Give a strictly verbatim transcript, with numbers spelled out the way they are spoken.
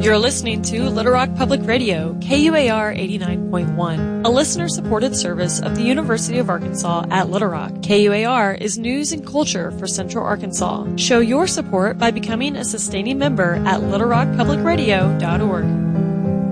You're listening to Little Rock Public Radio, K U A R eighty-nine point one, a listener-supported service of the University of Arkansas at Little Rock. K U A R is news and culture for Central Arkansas. Show your support by becoming a sustaining member at little rock public radio dot org.